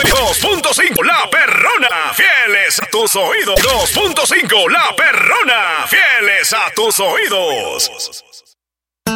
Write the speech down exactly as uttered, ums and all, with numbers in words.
dos punto cinco La Perrona, fieles a tus oídos. dos punto cinco La Perrona, fieles a tus oídos.